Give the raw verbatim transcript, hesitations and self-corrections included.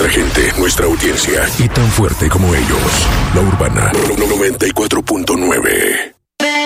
Nuestra gente, nuestra audiencia y tan fuerte como ellos. La Urbana noventa y cuatro punto nueve.